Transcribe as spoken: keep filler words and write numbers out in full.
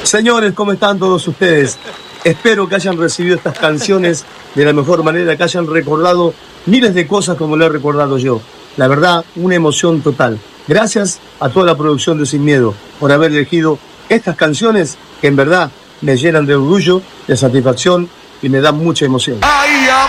Señores, ¿cómo están todos ustedes? Espero que hayan recibido estas canciones de la mejor manera, que hayan recordado miles de cosas como lo he recordado yo. La verdad, una emoción total. Gracias a toda la producción de Sin Miedo por haber elegido estas canciones que en verdad me llenan de orgullo, de satisfacción y me dan mucha emoción. Ay,